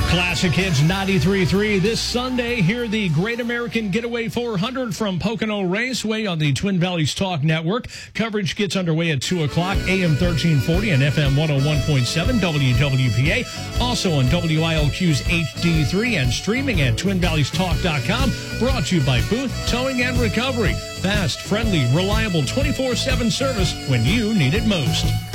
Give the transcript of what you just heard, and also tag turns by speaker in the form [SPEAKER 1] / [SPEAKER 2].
[SPEAKER 1] Classic Hits 93.3 this Sunday. Hear the Great American Getaway 400 from Pocono Raceway on the Twin Valleys Talk Network. Coverage gets underway at 2 o'clock, AM 1340 and FM 101.7 WWPA. Also on WILQ's HD3 and streaming at TwinValleysTalk.com. Brought to you by Booth Towing and Recovery. Fast, friendly, reliable 24/7 service when you need it most.